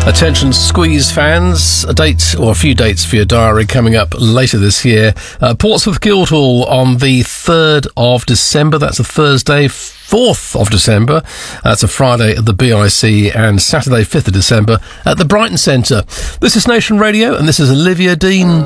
Attention Squeeze fans, a date or a few dates for your diary coming up later this year. Portsmouth Guildhall on the 3rd of December, that's a Thursday. 4th of December, that's a Friday at the BIC, and Saturday 5th of December at the Brighton Centre. This is Nation Radio and this is Olivia Dean.